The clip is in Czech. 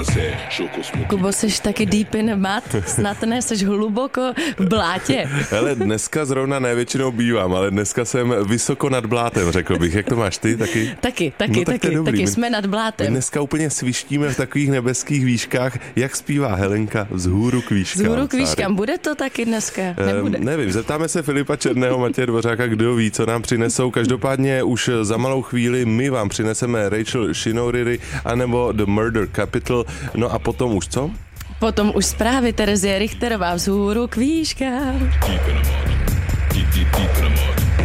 Kubo, seš taky deep in mat? Snad ne, seš hluboko v blátě. Hele, dneska zrovna ne, většinou bývám, ale dneska jsem vysoko nad blátem, řekl bych. Jak to máš ty taky? Taky jsme nad blátem. My dneska úplně svištíme v takových nebeských výškách, jak zpívá Helenka, vzhůru k výškám. Vzhůru k výškám, bude to taky dneska? Nebude. Nevím, zeptáme se Filipa Černého, Matěje Dvořáka, kdo ví, co nám přinesou. Každopádně už za malou chvíli my vám přineseme Rachel Shinoiri anebo The Murder Capital. No a potom už co? Potom už zprávy Terezie Richterová, Vzhůru k výškám.